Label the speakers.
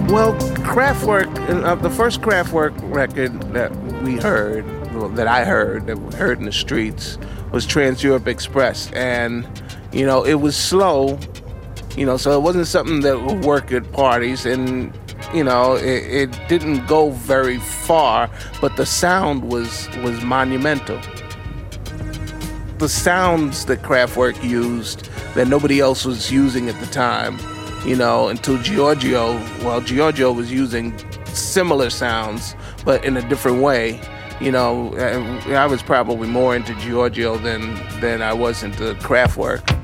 Speaker 1: Well, Kraftwerk, the first Kraftwerk record that we heard, well, that we heard in the streets, was Trans Europe Express. And, it was slow, so it wasn't something that would work at parties. And, it didn't go very far, but the sound was monumental. The sounds that Kraftwerk used that nobody else was using at the time, until Giorgio. Well, Giorgio was using similar sounds, but in a different way. I was probably more into Giorgio than I was into Kraftwerk.